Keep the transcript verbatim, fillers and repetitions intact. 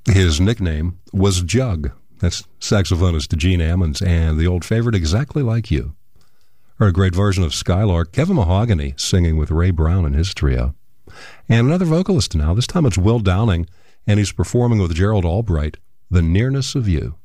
His nickname was Jug. That's saxophonist Gene Ammons and the old favorite, Exactly Like You. Or a great version of Skylark, Kevin Mahogany singing with Ray Brown and his trio. And another vocalist now, this time it's Will Downing, and he's performing with Gerald Albright, The Nearness of You.